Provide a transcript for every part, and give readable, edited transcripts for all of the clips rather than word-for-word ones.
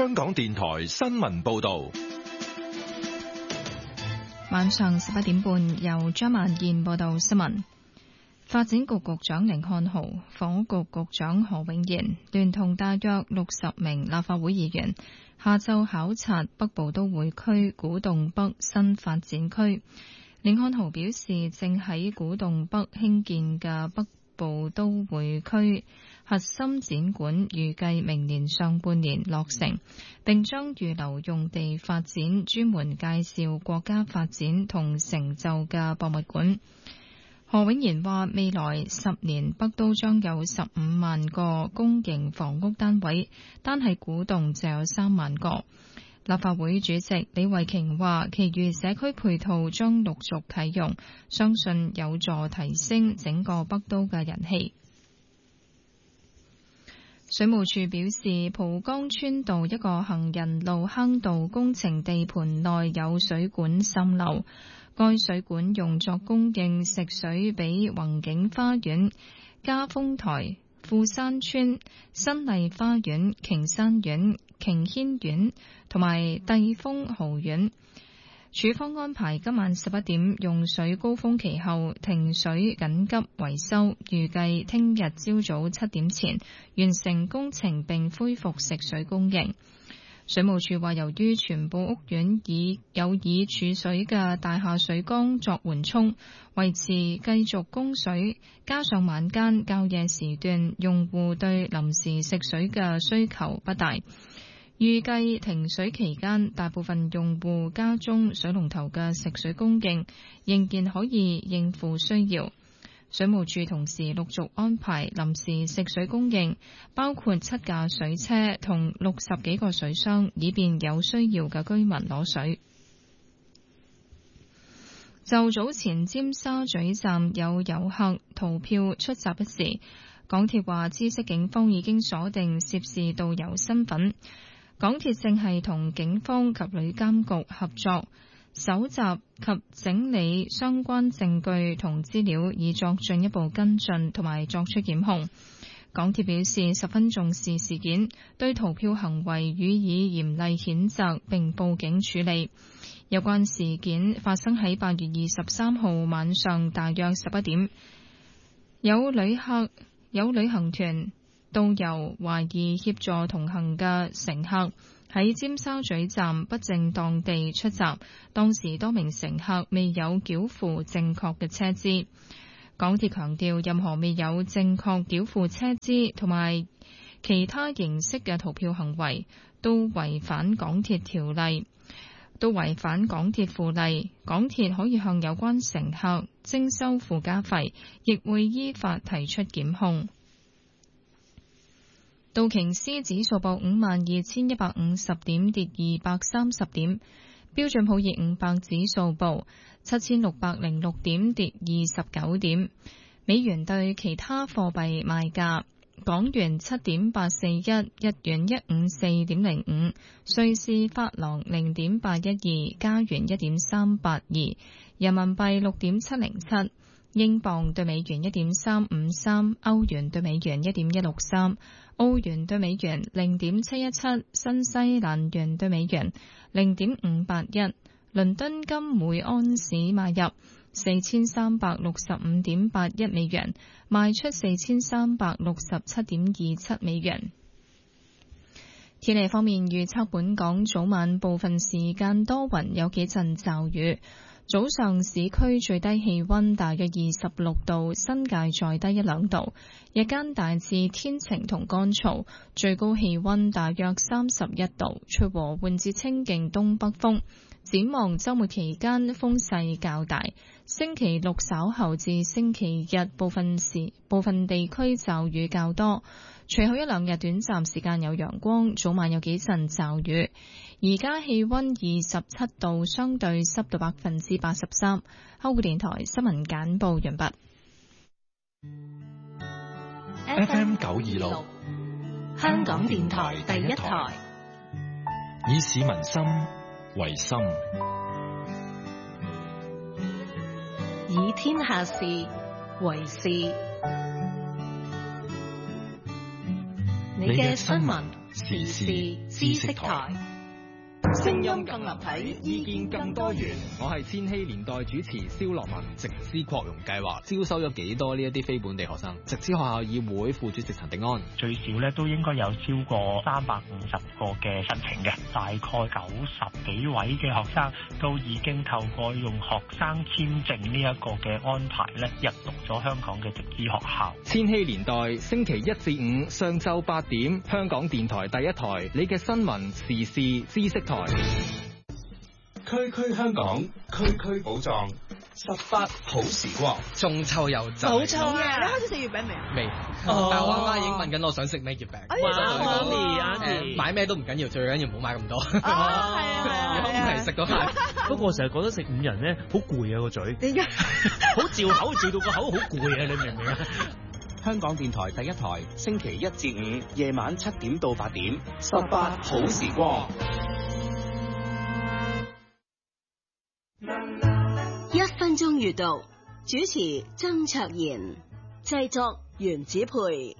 香港電台新聞報道。 晚上11點半，由張曼燕報道新聞。發展局局長甯漢豪、房屋局局長何永賢聯同大約60名立法會議員下晝考察北部都會區古洞北新發展區。甯漢豪表示，正喺古洞北興建嘅北部都會區核心展館預計明年上半年落成，並將預留用地發展專門介紹國家發展同成就嘅博物館。何永賢話，未來10年北都將有15萬個公營房屋單位，單係古洞就有3萬個。立法會主席李慧瓊話，其餘社區配套將陸續啟用，相信有助提升整個北都嘅人氣。水務署表示，蒲崗村道一個行人路坑道工程地盤內有水管滲漏，該水管用作供應食水俾宏景花園、嘉豐台、富山村、新麗花園、瓊山苑、瓊軒苑同埋帝峰豪苑。署方安排今晚11點用水高峰期後停水緊急維修，預計聽日朝早7點前完成工程並恢復食水供應。水務署話，由於全部屋苑有已儲水嘅大廈水缸作緩衝，維持繼續供水，加上晚間較夜時段用戶對臨時食水嘅需求不大，預計停水期間大部分用戶家中水龍頭嘅食水供應仍然可以應付需要。水務署同時陸續安排臨時食水供應，包括7架水車同60幾個水箱，以便有需要嘅居民攞水。就早前尖沙咀站有遊客逃票出閘一事，港鐵話知悉警方已經鎖定涉事導遊身份，港鐵正係同警方及旅監局合作，搜集及整理相關證據同資料，以作進一步跟進同埋作出檢控。港鐵表示十分重視事件，對逃票行為予以嚴厲譴責並報警處理。有關事件發生喺8月23號晚上大約11點，有旅行團導遊懷疑協助同行嘅乘客喺尖沙咀站不正當地出閘，當時多名乘客未有繳付正確嘅車資。港鐵強調，任何未有正確繳付車資同埋其他形式嘅逃票行為，都違反港鐵條例，都違反港鐵附例。港鐵可以向有關乘客徵收附加費，亦會依法提出檢控。道瓊斯指數報52,150點，跌230點；標準普爾500指數報7,606點，跌29點。美元對其他貨幣賣價：港元7.841，日元154.05，瑞士法郎0.812，加元1.382，人民幣6.707。英鎊對美元1.353，歐元對美元1.163，澳元對美元0.717，新西蘭元對美元0.581。倫敦金每安士買入4365.81美元，賣出4367.27美元。天氣方面預測，本港早晚部分時間多雲，有幾陣驟雨。早上市區最低氣溫大約26度，新界再低1-2度。日間大致天晴同乾燥，最高氣溫大約31度，吹和緩至清勁東北風。展望週末期間風勢較大，星期六稍後至星期日部分地區驟雨較多，隨後1-2日短暫時間有陽光，早晚有幾陣驟雨。而家氣溫27度，相對濕度83%。香港電台新聞簡報完畢。 FM 926， 香港電台第一台， 以市民心為心， 以天下事為事。你嘅新聞時事知識台。 聲音更立體，意見更多元。 我係千禧年代主持蕭樂文。直資擴容計劃招收咗幾多呢一啲非本地學生？直資學校議會副主席陳迪安， 最少咧都應該有超過350個嘅申請嘅，大概90幾位嘅學生都已經透過用學生簽證呢一個嘅安排咧，入讀咗香港嘅直資學校。 千禧年代星期1至5上晝8點，香港電台第一台，你嘅新聞時事知識台。 區區香港，區區寶藏，18好時光。 中秋又就冇錯啊！你開始食月餅未啊？ 未。但係我媽已經問緊我想食咩月餅。 哇！ 買咩都唔緊要，最緊要唔好買咁多。 係啊！ 如果唔係食到快。 不過我成日覺得食5人咧好攰啊個嘴。 點解？ 好嚼口，嚼到個口好攰啊！你明唔明啊？ 香港電台第一台，星期1至5夜晚7點到8點，18好時光。 1分鐘閱讀，主持曾卓賢，製作袁子培。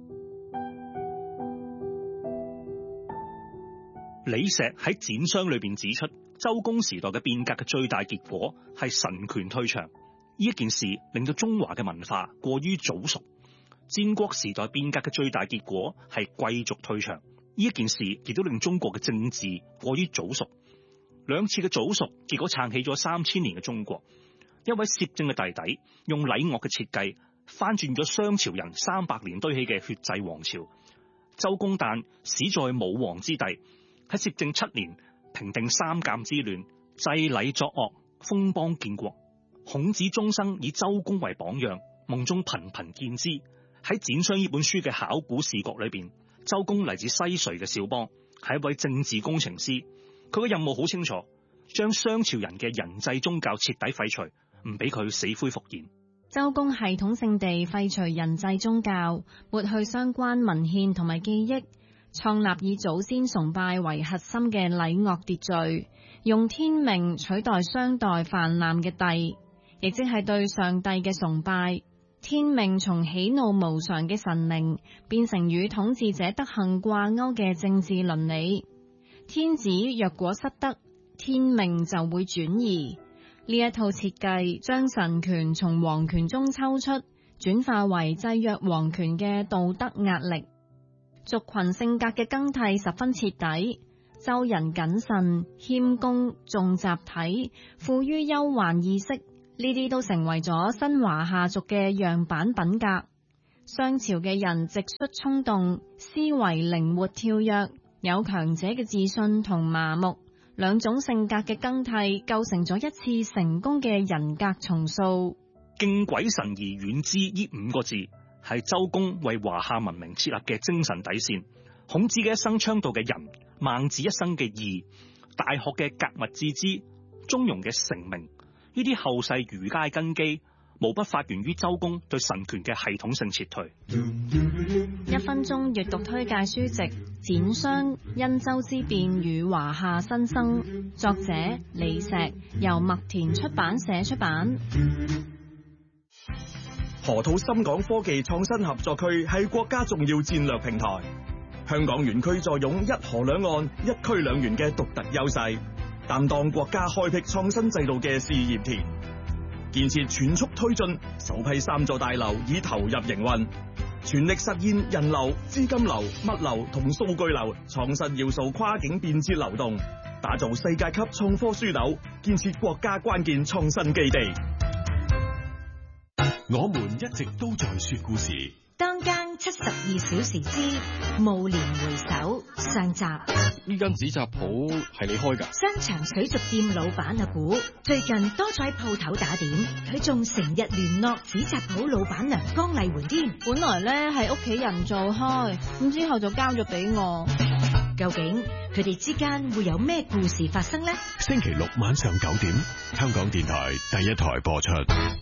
李石喺展商裏邊指出，周公時代嘅變革嘅最大結果係神權退場。呢一件事令到中華嘅文化過於早熟。戰國時代變革嘅最大結果係貴族退場。呢一件事亦都令中國嘅政治過於早熟。兩次嘅早熟，結果撐起咗3000年嘅中國。一位攝政嘅弟弟用禮樂嘅設計，翻轉咗商朝人300年堆起嘅血祭王朝。周公旦始在武王之地，喺攝政7年，平定三監之亂，制禮作樂，封邦建國。孔子終生以周公為榜樣，夢中頻頻見之。喺《展商》呢本書嘅考古視覺裏邊，周公嚟自西隋嘅小邦，係一位政治工程師。佢嘅任務好清楚，將商朝人嘅人祭宗教徹底廢除，唔俾佢死灰復燃。 周公系統性地廢除人祭宗教，抹去相關文獻同埋記憶，創立以祖先崇拜為核心嘅禮樂秩序，用天命取代商代泛濫嘅帝，亦即係對上帝嘅崇拜。天命從喜怒無常嘅神靈，變成與統治者德行掛鈎嘅政治倫理。天子若果失德，天命就會轉移。呢一套設計將神權從皇權中抽出，轉化為制約皇權嘅道德壓力。族群性格嘅更替十分徹底。周人謹慎、謙恭、重集體，富於憂患意識，呢啲都成為咗新華夏族嘅樣板品格。商朝嘅人直率衝動，思維靈活跳躍，有強者嘅自信同麻木，兩種性格嘅更替構成咗一次成功嘅人格重塑。 敬鬼神而遠之呢5個字係周公為華夏文明設立嘅精神底線。孔子嘅一生倡導嘅仁，孟子一生嘅義，大學嘅格物致知，中庸嘅成名，呢啲後世儒家嘅根基，無不發源於周公對神權嘅系統性撤退。 1分鐘閱讀推介書籍《展商：殷周之變與華夏新生》，作者李石，由麥田出版社出版。 河套深港科技創新合作區係國家重要戰略平台，香港園區坐擁一河兩岸、一區兩園嘅獨特優勢，擔當國家開闢創新制度嘅試驗田。建設全速推進，首批3座大樓已投入營運，全力實現人流、資金流、物流同數據流創新要素跨境便捷流動，打造世界級創科樞紐，建設國家關鍵創新基地。 我們一直都在說故事。 當間72小時之暮年回首上集。 呢間紙紮鋪係你開㗎？ 商場水族店老闆阿古最近多咗喺鋪頭打點，佢仲成日聯絡紙紮鋪老闆娘江麗媛添。 本來咧係屋企人做開，咁之後就交咗俾我。 究竟佢哋之間會有咩故事發生呢？ 星期6晚上9點，香港電台第一台播出。